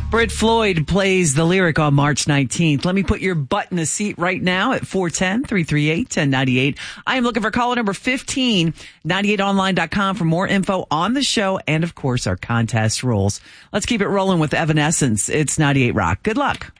Britt Floyd plays the lyric on March 19th. Let me put your butt in a seat right now at 410-338-1098. I am looking for caller number 15, 98online.com for more info on the show and, of course, our contest rules. Let's keep it rolling with Evanescence. It's 98 Rock. Good luck.